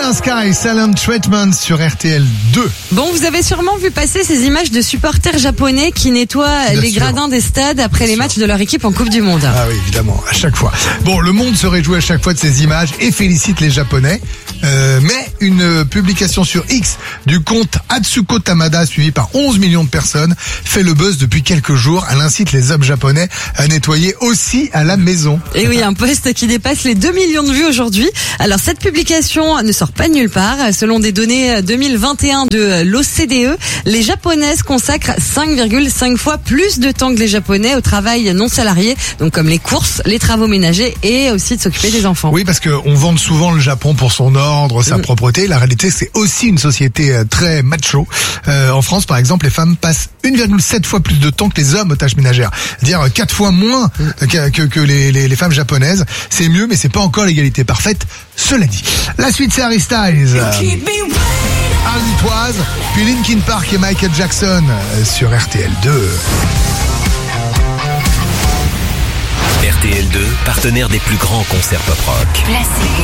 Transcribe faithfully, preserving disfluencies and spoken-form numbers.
Vanilla Sky, Silent Treatment sur R T L deux. Bon, vous avez sûrement vu passer ces images de supporters japonais qui nettoient Bien les sûr. gradins des stades après Bien les sûr. matchs de leur équipe en Coupe du Monde. Ah oui, évidemment, à chaque fois. Bon, le monde se réjouit à chaque fois de ces images et félicite les Japonais. Euh, mais une publication sur X du compte Atsuko Tamada, suivi par onze millions de personnes, fait le buzz depuis quelques jours. Elle incite les hommes japonais à nettoyer aussi à la maison. Et oui, un post qui dépasse les deux millions de vues aujourd'hui. Alors cette publication ne sort pas de nulle part. Selon des données deux mille vingt et un de l'O C D E, les Japonaises consacrent cinq virgule cinq fois plus de temps que les Japonais au travail non salarié, donc comme les courses, les travaux ménagers et aussi de s'occuper des enfants. Oui, parce qu'on vante souvent le Japon pour son ordre, sa Mm. propreté. La réalité, c'est aussi une société euh, très macho. Euh, en France, par exemple, les femmes passent une virgule sept fois plus de temps que les hommes aux tâches ménagères. C'est-à-dire euh, quatre fois moins que, que, que les, les, les femmes japonaises. C'est mieux, mais c'est pas encore l'égalité parfaite, cela dit. La suite, c'est Harry Styles. Euh, As It Was, puis Linkin Park et Michael Jackson euh, sur R T L deux. R T L deux, partenaire des plus grands concerts pop rock. Classique.